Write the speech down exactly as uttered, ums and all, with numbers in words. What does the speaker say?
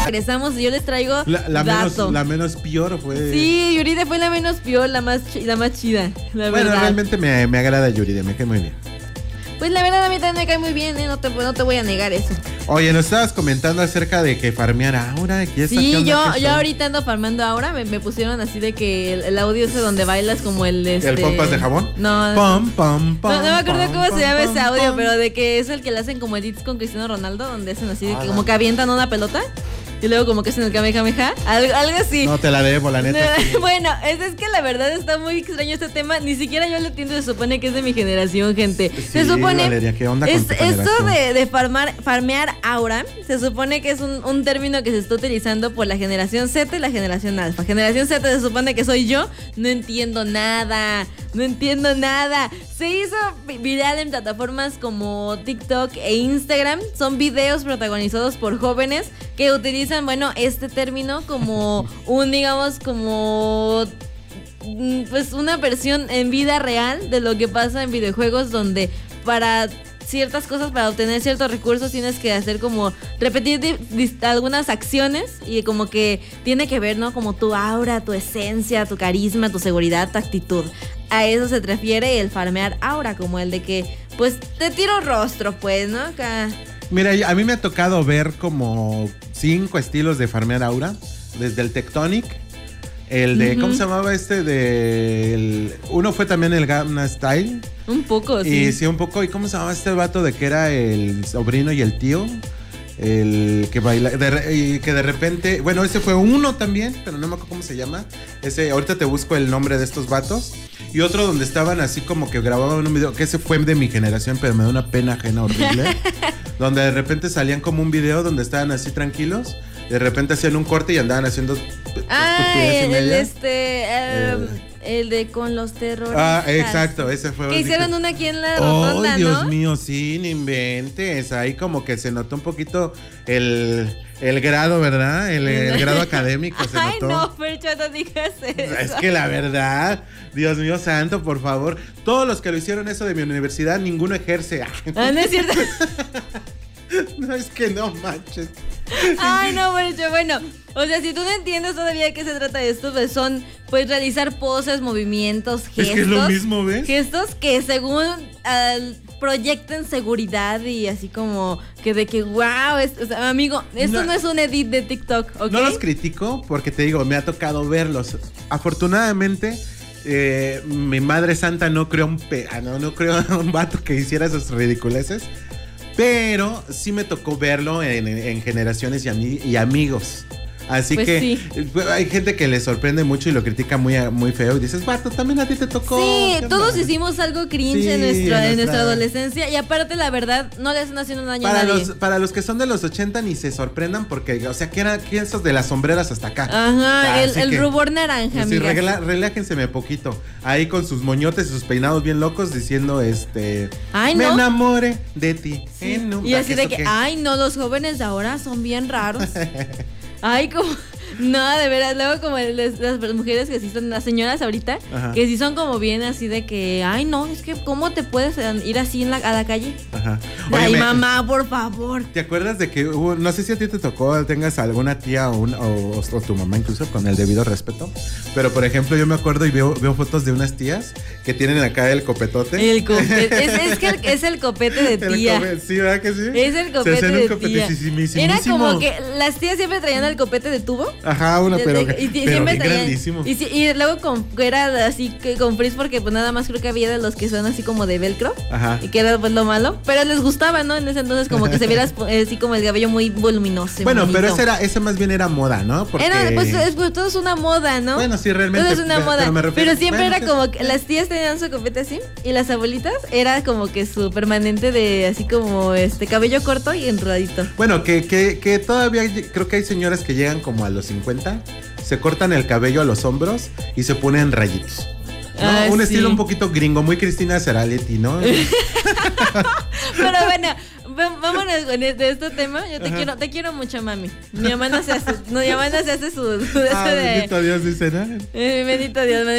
regresamos y yo les traigo la, la dato. Menos, la menos peor fue... Sí, Yuridia fue la menos peor, la más, la más chida, la bueno, verdad. realmente me, me agrada Yuridia, me cae muy bien. Pues la verdad a mí también me cae muy bien, ¿eh? No te, no te voy a negar eso. Oye, nos estabas comentando acerca de que farmear Aura. Que sí, yo, yo ahorita ando farmando Aura. Me, me pusieron así de que el, el audio ese donde bailas como el de este... ¿El pompas de jabón? No, pom, pom, pom, no, no me acuerdo pom, cómo pom, se llama pom, ese audio, pom. pero de que es el que le hacen como edits con Cristiano Ronaldo, donde hacen así de que Ah, como que avientan una pelota. Y luego como que hacen el Kamehameha, algo, algo así. No te la debo, la neta. Sí. Bueno, es, es que la verdad está muy extraño este tema. Ni siquiera yo lo entiendo, se supone que es de mi generación, gente. Sí, se supone... Valeria, ¿qué onda es, con tu esto de, de farmar, farmear Aura, se supone que es un, un término que se está utilizando por la generación Z y la generación Alfa. Generación Z se supone que soy yo. No entiendo nada, no entiendo nada. Se hizo viral en plataformas como TikTok e Instagram. Son videos protagonizados por jóvenes que utilizan, bueno, este término como un, digamos, como pues una versión en vida real de lo que pasa en videojuegos, donde para ciertas cosas, para obtener ciertos recursos, tienes que hacer como repetir di- di- algunas acciones y como que tiene que ver, ¿no? Como tu aura, tu esencia, tu carisma, tu seguridad, tu actitud. A eso se refiere el farmear aura, como el de que, pues, te tiro rostro, pues, ¿no? Acá. Mira, a mí me ha tocado ver como cinco estilos de farmear aura. Desde el Tectonic, el de, uh-huh. ¿cómo se llamaba este? De el, uno fue también el Gamma Style. Un poco, sí. Y sí, un poco. ¿Y cómo se llamaba este vato de que era el sobrino y el tío? El que baila, de, y que de repente, bueno, ese fue uno también, pero no me acuerdo cómo se llama. Ese, ahorita te busco el nombre de estos vatos. Y otro donde estaban así como que grababan un video, que ese fue de mi generación, pero me da una pena ajena horrible. Donde de repente salían como un video donde estaban así tranquilos. De repente hacían un corte y andaban haciendo. Ah, el, el este. Um, eh. El de con los terroristas. Ah, exacto, ese fue. Que hicieron una aquí en la rotonda, oh, Dios ¿no? mío, sí, no inventes. Ahí como que se notó un poquito el, el grado, ¿verdad? El, el grado académico se Ay, notó. no, Percho, no digas eso. Es que la verdad, Dios mío santo, por favor. Todos los que lo hicieron eso de mi universidad, ninguno ejerce. Ah, no es cierto. No, es que no manches. Ay, no, Percho, bueno. O sea, si tú no entiendes todavía de qué se trata esto, pues son, pues, realizar poses, movimientos, gestos. Es que es lo mismo, ¿ves? Gestos que según uh, proyecten seguridad y así como que de que, wow, es, o sea, amigo, esto no, no es un edit de TikTok, ¿ok? No los critico porque te digo, me ha tocado verlos. Afortunadamente, eh, mi madre santa no creó un, pe ah, no, no creó un vato que hiciera esas ridiculeces. Pero sí me tocó verlo en, en generaciones y, ami y amigos. Así pues que sí. Hay gente que le sorprende mucho y lo critica muy, muy feo. Y dices, vato, también a ti te tocó. Sí, todos hicimos algo cringe sí, en, nuestro, en nuestra adolescencia. Y aparte, la verdad, no le están haciendo daño para a nadie. Los, para los que son de los ochenta, ni se sorprendan porque, o sea, ¿quién era esos de las sombreras hasta acá? Ajá, ah, el, el que, rubor naranja, sí, regla, relájenseme poquito. Ahí con sus moñotes y sus peinados bien locos diciendo, este... Ay, me no. enamoré de ti. Sí. En un... Y así de que, ¿qué? ay, no, los jóvenes de ahora son bien raros. Ay, como... No, de veras, luego como les, las mujeres que sí son, las señoras ahorita, ajá, que sí son como bien así de que, ay no, es que ¿cómo te puedes ir así en la, a la calle? Ajá. Oye, ay, me, mamá, por favor. ¿Te acuerdas de que hubo, no sé si a ti te tocó, tengas alguna tía o, un, o, o tu mamá incluso, con el debido respeto, pero por ejemplo yo me acuerdo y veo, veo fotos de unas tías que tienen acá el copetote. El copete, es, es que el, es el copete de tía. El copete, sí, ¿verdad que sí? Es el copete de tía. Era como que las tías siempre traían el copete de tubo. Ajá, uno, pero, y, y, pero bien grandísimo. Y, y luego con, era así que con frizz porque pues nada más creo que había de los que son así como de velcro. Ajá. Y que era pues lo malo. Pero les gustaba, ¿no? En ese entonces como que se viera así como el cabello muy voluminoso. Bueno, bonito. Pero ese era, ese más bien era moda, ¿no? Porque... Era, pues, es, pues todo es una moda, ¿no? Bueno, sí, realmente. Todo es una pero, moda. Pero, me refiero, pero siempre bueno, era sí. como que las tías tenían su copete así. Y las abuelitas era como que su permanente de así como este cabello corto y enredadito. Bueno, que, que, que todavía creo que hay señoras que llegan como a los cincuenta, se cortan el cabello a los hombros y se ponen rayitos, ¿no? Ah, un sí. estilo un poquito gringo, muy Cristina Ceraletti, ¿no? Pero bueno, vámonos con este, este tema. Yo te Ajá. quiero, te quiero mucho, mami. Mi mamá no se hace, no, mi mamá no se hace su, su ah, de, bendito Dios, dice, ¿no? Eh, bendito Dios,